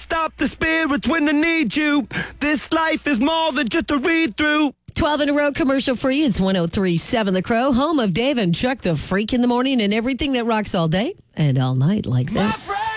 stop the spirits when they need you. This life is more than just a read-through. 12 in a row, commercial free. It's 103.7 The Crow, home of Dave and Chuck the Freak in the morning and everything that rocks all day and all night like this.